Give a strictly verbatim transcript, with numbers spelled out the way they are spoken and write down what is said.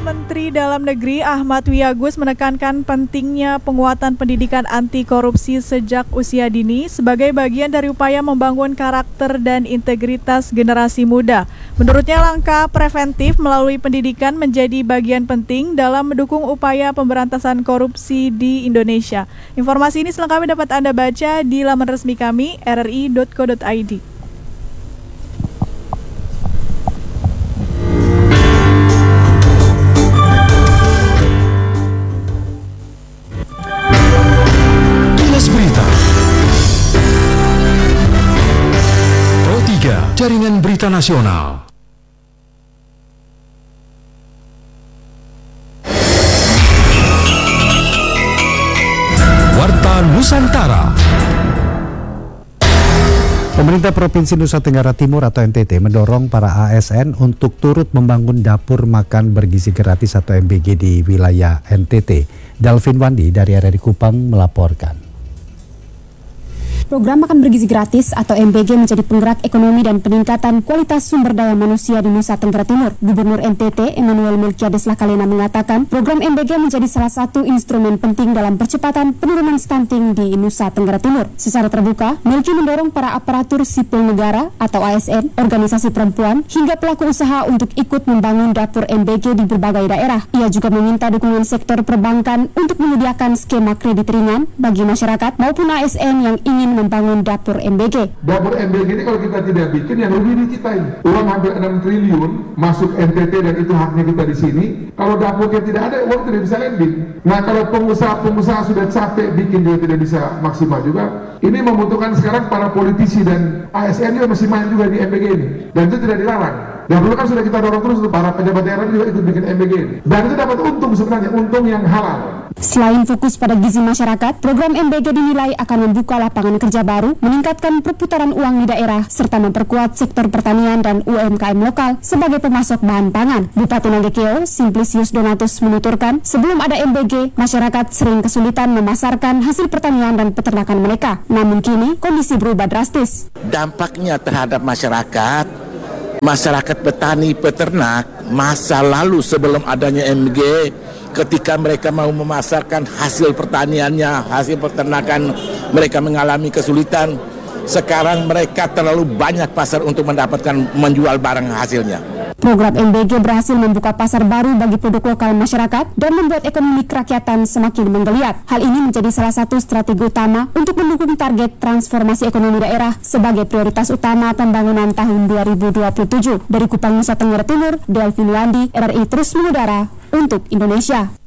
Menteri Dalam Negeri Ahmad Wiyagus menekankan pentingnya penguatan pendidikan anti korupsi sejak usia dini sebagai bagian dari upaya membangun karakter dan integritas generasi muda. Menurutnya, langkah preventif melalui pendidikan menjadi bagian penting dalam mendukung upaya pemberantasan korupsi di Indonesia. Informasi ini selengkapnya dapat Anda baca di laman resmi kami r r i dot co dot i d. Jaringan Berita Nasional. Warta Nusantara. Pemerintah Provinsi Nusa Tenggara Timur atau N T T mendorong para A S N untuk turut membangun dapur makan bergizi gratis atau M B G di wilayah N T T. Dalvin Wandi dari R R I Kupang melaporkan. Program makan bergizi gratis atau M B G menjadi penggerak ekonomi dan peningkatan kualitas sumber daya manusia di Nusa Tenggara Timur. Gubernur N T T Emmanuel Melkiades Lakalena mengatakan program M B G menjadi salah satu instrumen penting dalam percepatan penurunan stunting di Nusa Tenggara Timur. Secara terbuka, Melki mendorong para aparatur sipil negara atau A S N, organisasi perempuan, hingga pelaku usaha untuk ikut membangun dapur M B G di berbagai daerah. Ia juga meminta dukungan sektor perbankan untuk menyediakan skema kredit ringan bagi masyarakat maupun A S N yang ingin membangun dapur M B G. Dapur M B G ini kalau kita tidak bikin, yang rugi di kita ini. Uang hampir enam triliun masuk N T T dan itu haknya kita di sini. Kalau dapurnya tidak ada, uang tidak bisa landing. Nah, kalau pengusaha-pengusaha sudah capek bikin, dia tidak bisa maksimal juga. Ini membutuhkan sekarang para politisi dan A S N juga masih main juga di M B G ini. Dan itu tidak dilarang. Dan dulu kan sudah kita dorong terus untuk para pejabat daerah juga ikut bikin M B G ini. Dan itu dapat untung sebenarnya, untung yang halal. Selain fokus pada gizi masyarakat, program M B G dinilai akan membuka lapangan kerja baru, meningkatkan perputaran uang di daerah, serta memperkuat sektor pertanian dan U M K M lokal sebagai pemasok bahan pangan. Bupati Nagekeo, Simplicius Donatus menuturkan, sebelum ada M B G, masyarakat sering kesulitan memasarkan hasil pertanian dan peternakan mereka. Namun kini, kondisi berubah drastis. Dampaknya terhadap masyarakat, masyarakat petani peternak, masa lalu sebelum adanya M B G, ketika mereka mau memasarkan hasil pertaniannya, hasil peternakan, mereka mengalami kesulitan. Sekarang mereka terlalu banyak pasar untuk mendapatkan menjual barang hasilnya. Program M B G berhasil membuka pasar baru bagi produk lokal masyarakat dan membuat ekonomi kerakyatan semakin menggeliat. Hal ini menjadi salah satu strategi utama untuk mendukung target transformasi ekonomi daerah sebagai prioritas utama pembangunan tahun dua ribu dua puluh tujuh. Dari Kupang, Nusa Tenggara Timur, Delvin Wandi, R R I terus mengudara untuk Indonesia.